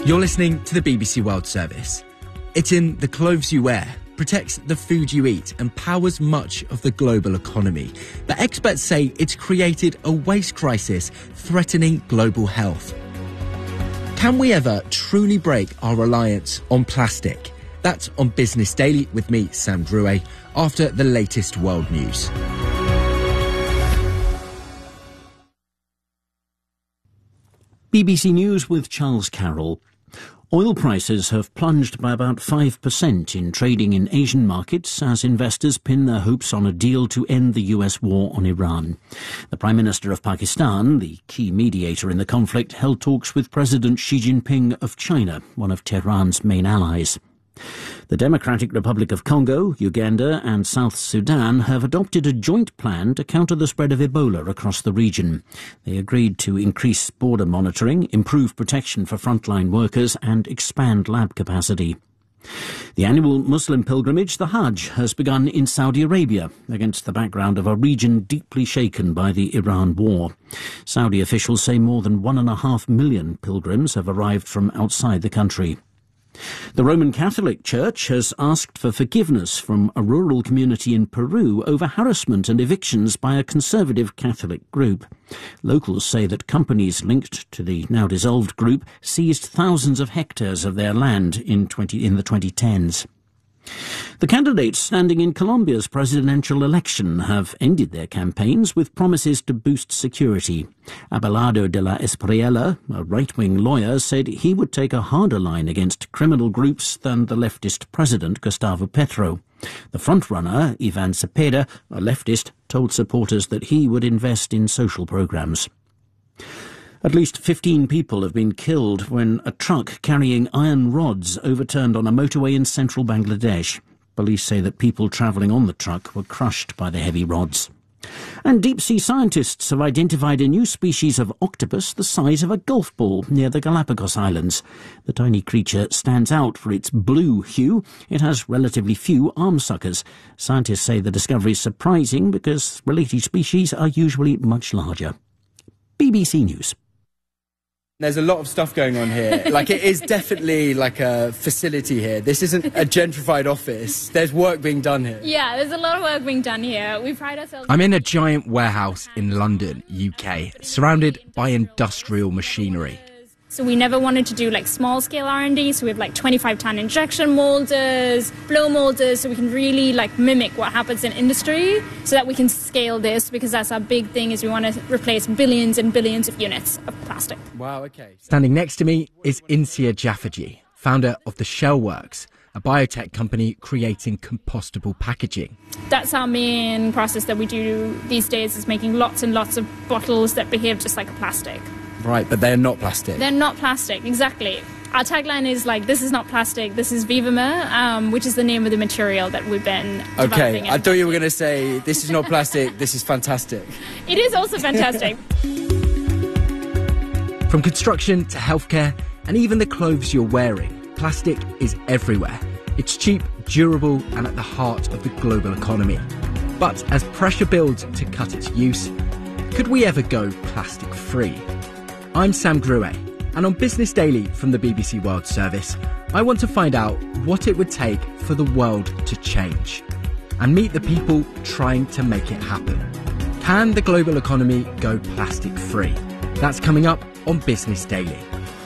You're listening to the BBC World Service. It's in the clothes you wear, protects the food you eat and powers much of the global economy. But experts say it's created a waste crisis threatening global health. Can we ever truly break our reliance on plastic? That's on Business Daily with me, Sam Drouet, after the latest world news. BBC News with Charles Carroll. Oil prices have plunged by about 5% in trading in Asian markets as investors pin their hopes on a deal to end the US war on Iran. The Prime Minister of Pakistan, the key mediator in the conflict, held talks with President Xi Jinping of China, one of Tehran's main allies. The Democratic Republic of Congo, Uganda and South Sudan have adopted a joint plan to counter the spread of Ebola across the region. They agreed to increase border monitoring, improve protection for frontline workers and expand lab capacity. The annual Muslim pilgrimage, the Hajj, has begun in Saudi Arabia against the background of a region deeply shaken by the Iran war. Saudi officials say more than 1.5 million pilgrims have arrived from outside the country. The Roman Catholic Church has asked for forgiveness from a rural community in Peru over harassment and evictions by a conservative Catholic group. Locals say that companies linked to the now dissolved group seized thousands of hectares of their land in the 2010s. The candidates standing in Colombia's presidential election have ended their campaigns with promises to boost security. Abelardo de la Espriella, a right-wing lawyer, said he would take a harder line against criminal groups than the leftist president, Gustavo Petro. The frontrunner, Ivan Cepeda, a leftist, told supporters that he would invest in social programs. At least 15 people have been killed when a truck carrying iron rods overturned on a motorway in central Bangladesh. Police say that people travelling on the truck were crushed by the heavy rods. And deep-sea scientists have identified a new species of octopus the size of a golf ball near the Galapagos Islands. The tiny creature stands out for its blue hue. It has relatively few arm suckers. Scientists say the discovery is surprising because related species are usually much larger. BBC News. There's a lot of stuff going on here. Like, it is definitely like a facility here. This isn't a gentrified office. There's work being done here. Yeah, there's a lot of work being done here. We pride ourselves... I'm in a giant warehouse in London, UK, surrounded by industrial machinery. So we never wanted to do like small-scale R&D, so we have like 25-ton injection molders, blow molders, so we can really like mimic what happens in industry so that we can scale this, because that's our big thing, is we want to replace billions and billions of units of plastic. Wow, okay. Standing next to me is Insia Jafferji, founder of the Shell Works, a biotech company creating compostable packaging. That's our main process that we do these days, is making lots and lots of bottles that behave just like a plastic. Right, but they're not plastic. They're not plastic, exactly. Our tagline is like, this is not plastic, this is Vivamer, which is the name of the material that we've been developing. Okay, I thought you were going to say, this is not plastic, this is fantastic. It is also fantastic. From construction to healthcare and even the clothes you're wearing, plastic is everywhere. It's cheap, durable and at the heart of the global economy. But as pressure builds to cut its use, could we ever go plastic-free? I'm Sam Drouet, and on Business Daily from the BBC World Service, I want to find out what it would take for the world to change and meet the people trying to make it happen. Can the global economy go plastic-free? That's coming up on Business Daily.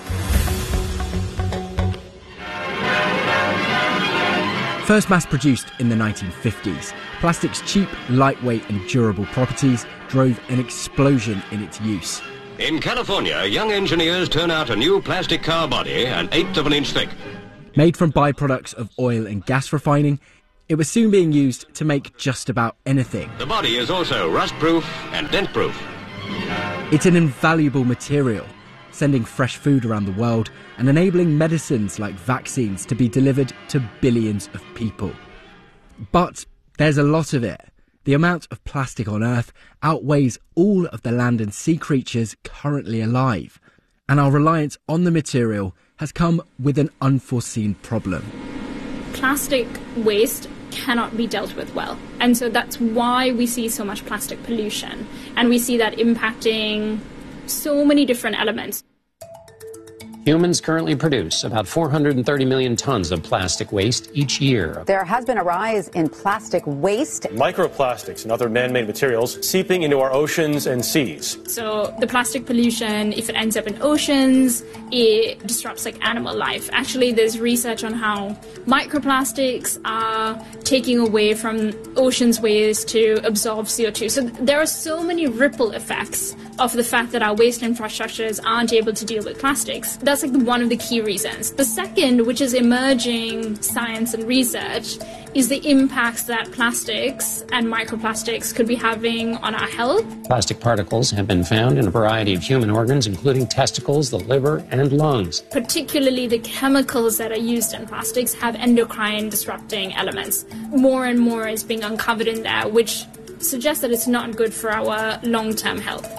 First mass-produced in the 1950s, plastic's cheap, lightweight and durable properties drove an explosion in its use. In California, young engineers turn out a new plastic car body, an 1/8 of an inch thick. Made from byproducts of oil and gas refining, it was soon being used to make just about anything. The body is also rust-proof and dent-proof. It's an invaluable material, sending fresh food around the world and enabling medicines like vaccines to be delivered to billions of people. But there's a lot of it. The amount of plastic on Earth outweighs all of the land and sea creatures currently alive, and our reliance on the material has come with an unforeseen problem. Plastic waste cannot be dealt with well, and so that's why we see so much plastic pollution, and we see that impacting so many different elements. Humans currently produce about 430 million tons of plastic waste each year. There has been a rise in plastic waste. Microplastics and other man-made materials seeping into our oceans and seas. So the plastic pollution, if it ends up in oceans, it disrupts like animal life. Actually, there's research on how microplastics are taking away from oceans' ways to absorb CO2. So there are so many ripple effects of the fact that our waste infrastructures aren't able to deal with plastics. That's like one of the key reasons. The second, which is emerging science and research, is the impacts that plastics and microplastics could be having on our health. Plastic particles have been found in a variety of human organs, including testicles, the liver, and lungs. Particularly the chemicals that are used in plastics have endocrine disrupting elements. More and more is being uncovered in there, which suggests that it's not good for our long-term health.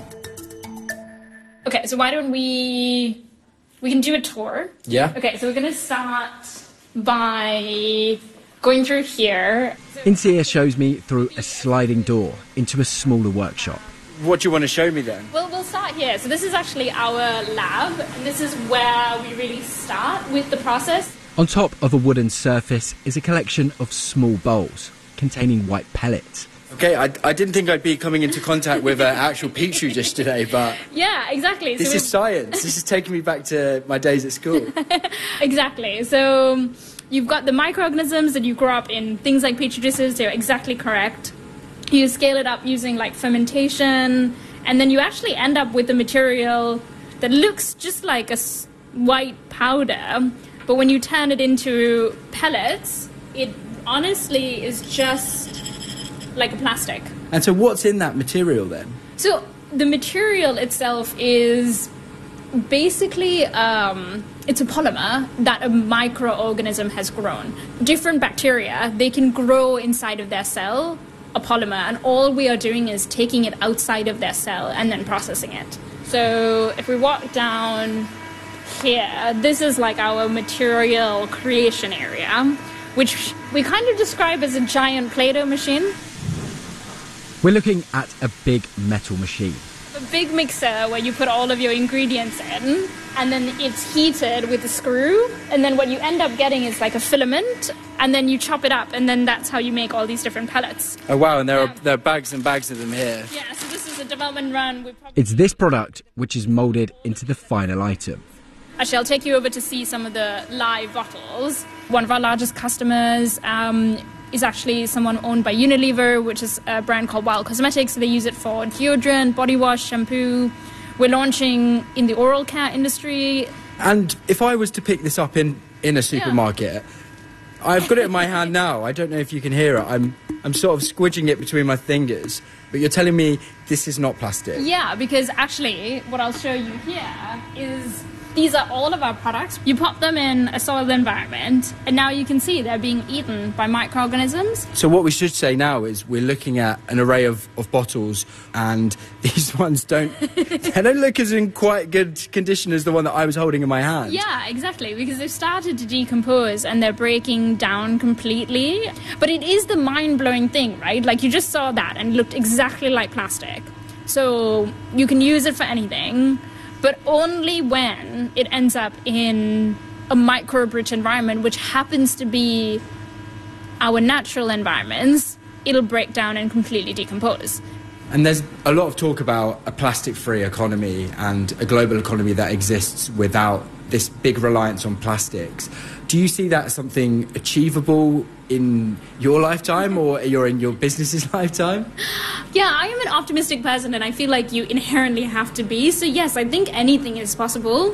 Okay, so why don't we can do a tour. Yeah. Okay, so we're going to start by going through here. Insia shows me through a sliding door into a smaller workshop. What do you want to show me then? Well, we'll start here. So this is actually our lab, and this is where we really start with the process. On top of a wooden surface is a collection of small bowls containing white pellets. Okay, I didn't think I'd be coming into contact with an actual petri dish today, but Yeah, exactly. this is science. This is taking me back to my days at school. Exactly. So you've got the microorganisms that you grow up in, things like petri dishes. They're exactly correct. You scale it up using like fermentation, and then you actually end up with a material that looks just like a white powder, but when you turn it into pellets, it honestly is just like a plastic. And so what's in that material then? So the material itself is basically it's a polymer that a microorganism has grown. Different bacteria, they can grow inside of their cell a polymer, and all we are doing is taking it outside of their cell and then processing it. So if we walk down here, this is like our material creation area, which we kind of describe as a giant Play-Doh machine. We're looking at a big metal machine. A big mixer where you put all of your ingredients in, and then it's heated with a screw, and then what you end up getting is like a filament, and then you chop it up, and then that's how you make all these different pellets. Oh wow, and there are bags and bags of them here. Yeah, so this is a development run. It's this product which is moulded into the final item. Actually, I'll take you over to see some of the live bottles. One of our largest customers is actually someone owned by Unilever, which is a brand called Wild Cosmetics. They use it for deodorant, body wash, shampoo. We're launching in the oral care industry. And if I was to pick this up in a supermarket, I've got it in my hand now. I don't know if you can hear it. I'm sort of squidging it between my fingers. But you're telling me this is not plastic? Yeah, because actually what I'll show you here is these are all of our products. You pop them in a soiled environment, and now you can see they're being eaten by microorganisms. So what we should say now is we're looking at an array of bottles, and these ones they don't look as in quite good condition as the one that I was holding in my hand. Yeah, exactly, because they've started to decompose and they're breaking down completely. But it is the mind-blowing thing, right? Like, you just saw that and it looked exactly like plastic. So you can use it for anything, but only when it ends up in a microbe-rich environment, which happens to be our natural environments, it'll break down and completely decompose. And there's a lot of talk about a plastic-free economy and a global economy that exists without this big reliance on plastics. Do you see that as something achievable in your lifetime or in your business's lifetime? Yeah, I am an optimistic person, and I feel like you inherently have to be. So yes, I think anything is possible.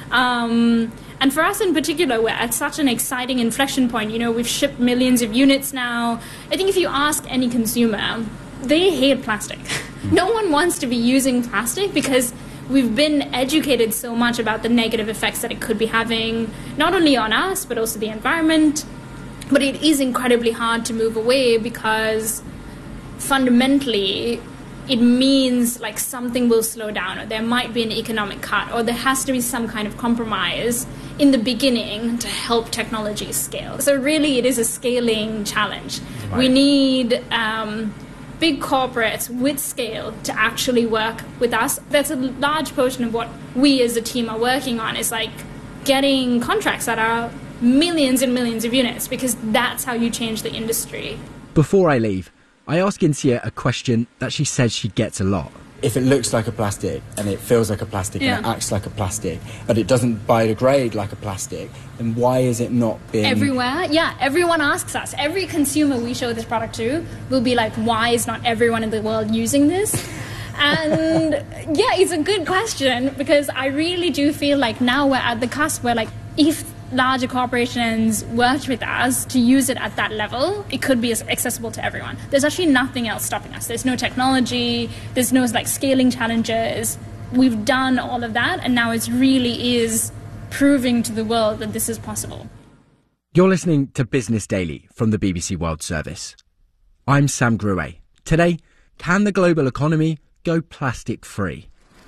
And for us in particular, we're at such an exciting inflection point. You know, we've shipped millions of units now. I think if you ask any consumer, they hate plastic. No one wants to be using plastic because we've been educated so much about the negative effects that it could be having, not only on us, but also the environment. But it is incredibly hard to move away because fundamentally it means like something will slow down, or there might be an economic cut, or there has to be some kind of compromise in the beginning to help technology scale. So really it is a scaling challenge. Right. We need big corporates with scale to actually work with us. That's a large portion of what we as a team are working on, is like getting contracts that are millions and millions of units, because that's how you change the industry. Before I leave, I ask Insia a question that she says she gets a lot. If it looks like a plastic and it feels like a plastic and it acts like a plastic, but it doesn't biodegrade like a plastic, then why is it not being... Everywhere? Yeah, everyone asks us. Every consumer we show this product to will be like, why is not everyone in the world using this? And yeah, it's a good question, because I really do feel like now we're at the cusp where, like, if larger corporations worked with us to use it at that level, it could be accessible to everyone. There's actually nothing else stopping us. There's no technology, there's no like scaling challenges. We've done all of that, and now it really is proving to the world that this is possible. You're listening to Business Daily from the BBC World Service. I'm Sam Gruet. Today, can the global economy go plastic free?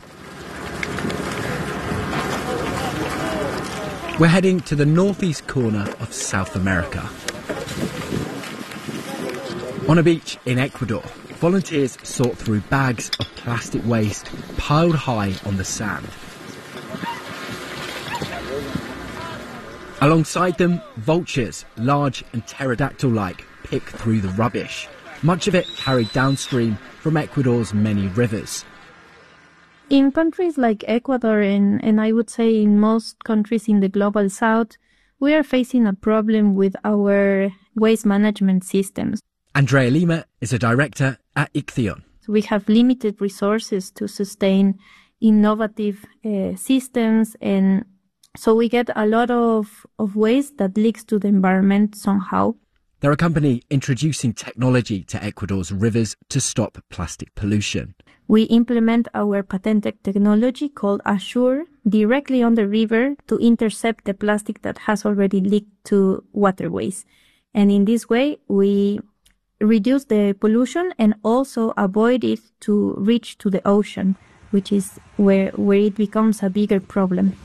We're heading to the northeast corner of South America. On a beach in Ecuador, volunteers sort through bags of plastic waste piled high on the sand. Alongside them, vultures, large and pterodactyl-like, pick through the rubbish, much of it carried downstream from Ecuador's many rivers. In countries like Ecuador and I would say in most countries in the global south, we are facing a problem with our waste management systems. Andrea Lima is a director at Ikthion. We have limited resources to sustain innovative systems, and so we get a lot of waste that leaks to the environment somehow. They're a company introducing technology to Ecuador's rivers to stop plastic pollution. We implement our patented technology called Assure directly on the river to intercept the plastic that has already leaked to waterways. And in this way, we reduce the pollution and also avoid it to reach to the ocean, which is where it becomes a bigger problem.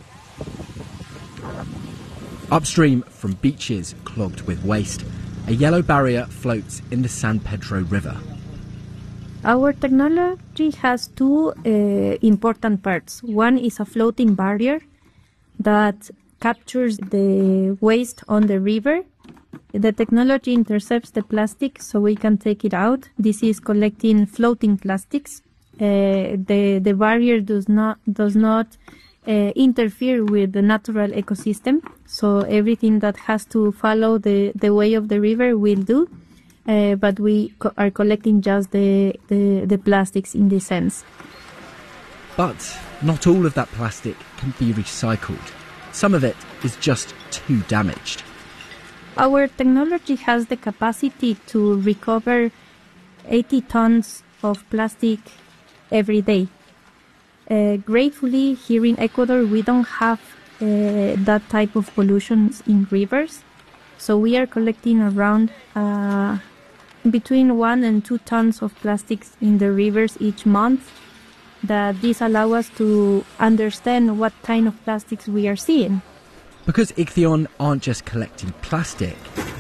Upstream from beaches clogged with waste, a yellow barrier floats in the San Pedro River. Our technology has two important parts. One is a floating barrier that captures the waste on the river. The technology intercepts the plastic so we can take it out. This is collecting floating plastics. The barrier does not interfere with the natural ecosystem, so everything that has to follow the way of the river will do. But we are collecting just the plastics in this sense. But not all of that plastic can be recycled. Some of it is just too damaged. Our technology has the capacity to recover 80 tons of plastic every day. Gratefully, here in Ecuador, we don't have that type of pollution in rivers. So we are collecting around between 1 and 2 tons of plastics in the rivers each month. That this allows us to understand what kind of plastics we are seeing. Because Ikthion aren't just collecting plastic.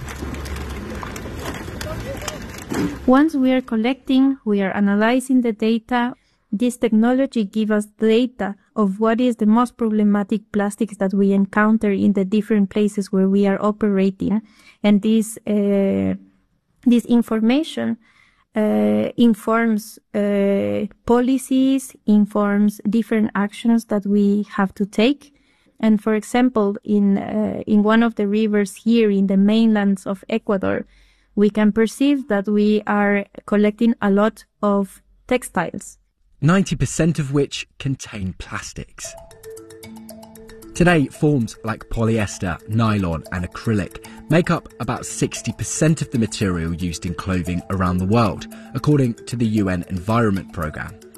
Once we are collecting, we are analyzing the data. This technology gives us data of what is the most problematic plastics that we encounter in the different places where we are operating. And this information informs policies, informs different actions that we have to take. And for example, in one of the rivers here in the mainlands of Ecuador, we can perceive that we are collecting a lot of textiles. 90% of which contain plastics. Today, forms like polyester, nylon and acrylic make up about 60% of the material used in clothing around the world, according to the UN Environment Programme.